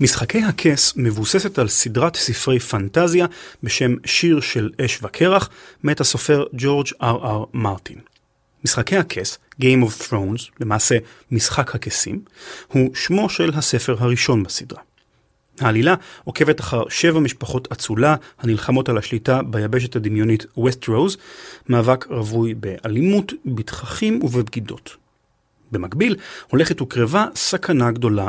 משחקי הכס מבוססת על סדרת ספרי פנטזיה בשם שיר של אש וקרח, מאת הסופר ג'ורג' R.R. מרטין. משחקי הכס, Game of Thrones, למעשה משחק הכסים, הוא שמו של הספר הראשון בסדרה. העלילה עוקבת אחר 7 משפחות אצולה הנלחמות על השליטה ביבשת הדמיונית Westeros, מאבק רווי באלימות, בתככים ובבגידות. במקביל, הולכת וקרבה סכנה גדולה